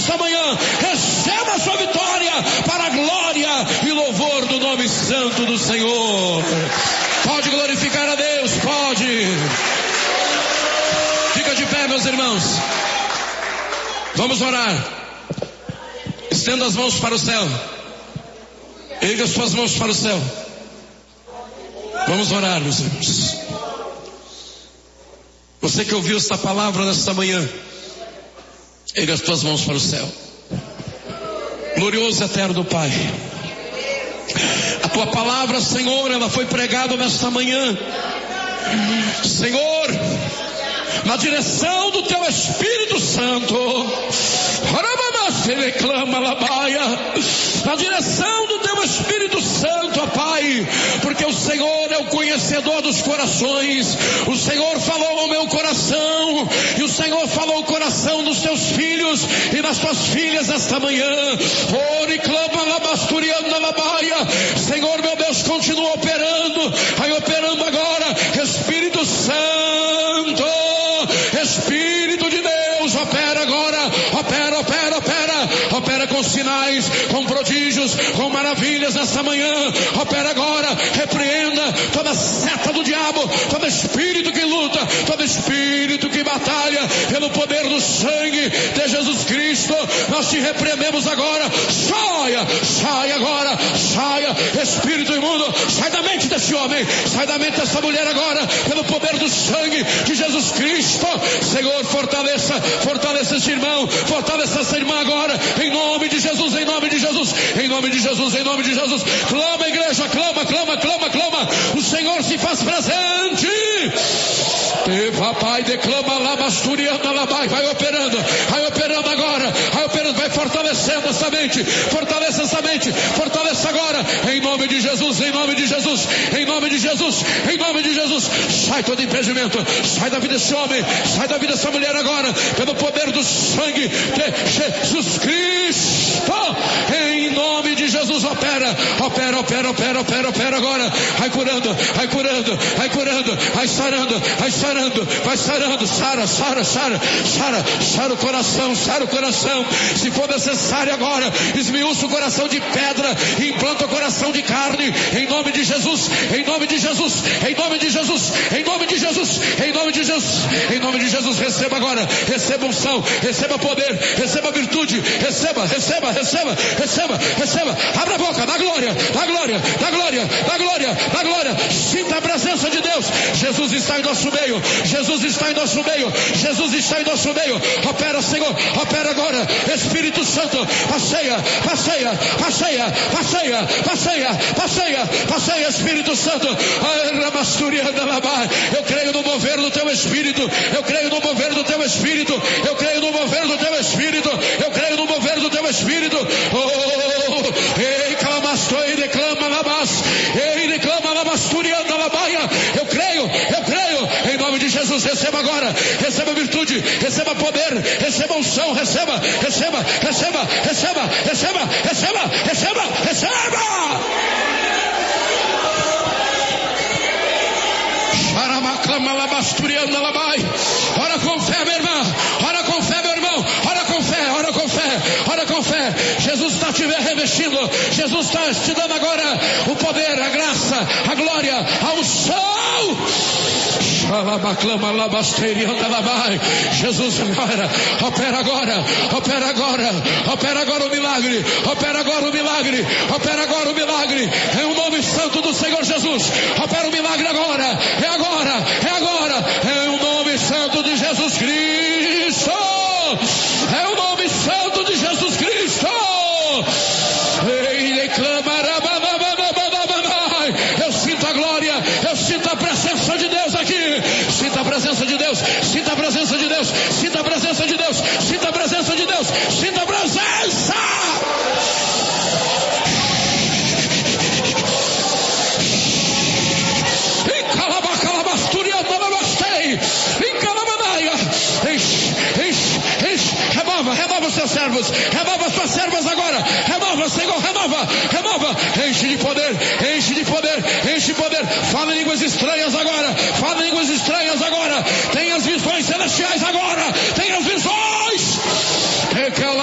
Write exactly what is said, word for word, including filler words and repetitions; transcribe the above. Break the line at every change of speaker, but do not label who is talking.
nesta manhã. Receba a sua vitória para a glória e louvor do nome santo do Senhor. Pode glorificar a Deus, pode. Fica de pé, meus irmãos. Vamos orar. Estenda as mãos para o céu. Erga as suas mãos para o céu. Vamos orar, meus irmãos. Você que ouviu esta palavra nesta manhã, erga as tuas mãos para o céu. Glorioso e eterno Pai, a tua palavra, Senhor, ela foi pregada nesta manhã, Senhor, na direção do teu Espírito Santo, na direção do teu Espírito Santo, ó Pai, porque o Senhor é o conhecedor dos corações. O Senhor falou ao meu coração, e o Senhor falou ao coração dos teus filhos e das tuas filhas esta manhã. Senhor, meu Deus, continua operando, aí operando agora, Espírito Santo, Espírito de Deus, opera agora, opera, opera, opera, opera com sinais, com prodígios, com maravilhas nesta manhã, opera agora, repreenda toda seta do diabo, todo espírito que luta, todo espírito que batalha, pelo poder do sangue de Jesus Cristo, nós te repreendemos agora, saia, saia agora, saia, espírito imundo, sai da mente desse homem, sai da mente dessa mulher agora, pelo poder do sangue de Jesus Cristo. Senhor, fortaleça, fortaleça esse irmão, fortaleça essa irmã agora, em nome de Jesus, em nome de Jesus, em nome de Jesus, em nome de Jesus. Clama, igreja, clama, clama, clama, clama, o Senhor se faz presente. E papai, declama lá, basturianda lá, vai, vai operando, vai operando agora, vai operando, vai fortalecendo essa mente, fortaleça essa mente, fortaleça agora, em nome de Jesus, em nome de Jesus, em nome de Jesus, em nome de Jesus. Sai todo impedimento, sai da vida desse homem, sai da vida dessa mulher agora, pelo poder do sangue de Jesus Cristo, em nome de Jesus. Opera, opera, opera, opera, opera, opera agora, vai curando, vai curando, vai curando, vai sarando, vai sarando, vai sarando, sara, sara, sara, sara, sara o coração, sara o coração, se for necessário agora, esmiuça o coração de pedra, implanta o coração de carne, em nome de Jesus, em nome de Jesus, em nome de Jesus, em nome de Jesus, em nome de Jesus, em nome de Jesus. Receba agora, receba unção, receba poder, receba virtude, receba, receba, receba, receba, receba, abra a boca, dá glória, dá glória, dá glória, dá glória, dá glória, sinta a presença de Deus. Jesus está em nosso meio, Jesus está em nosso meio, Jesus está em nosso meio. Opera, Senhor, opera agora, Espírito Santo, passeia, passeia, passeia, passeia, passeia, passeia, passeia, Espírito Santo. Eu creio no mover do teu Espírito, eu creio no mover do teu Espírito, eu creio no mover do teu Espírito, eu creio no mover do teu Espírito. Oh, ei, clamastou e declama labas, ei, declama labasturianda labaia. Eu creio, eu creio, em nome de Jesus. Receba agora, receba virtude, receba poder, receba unção, receba, receba, receba, receba, receba, receba, receba, receba. Ora com fé, minha irmã, ora com fé, meu irmão, ora com fé, ora com fé, ora com fé. Jesus está te revestindo, Jesus está te dando agora o poder, a graça, a glória, a unção. Jesus agora, opera agora, opera agora, opera agora o milagre, opera agora o milagre, opera agora o milagre, em o nome santo do Senhor Jesus. Opera o milagre agora, é agora, é agora, em o nome santo de Jesus Cristo, é o nome santo de Jesus Cristo. Ele clama, eu sinto a glória, eu sinto a presença de Deus aqui, sinta a presença de Deus, sinta a presença de Deus, sinta a presença de Deus, sinta a presença de Deus, sinta a presença. Renova, renova os seus servos, renova as tuas servas agora, renova, Senhor, renova, renova, enche de poder, enche de poder, enche de poder, fala em línguas estranhas agora, fala em línguas estranhas agora, tem as visões celestiais agora, tem as visões.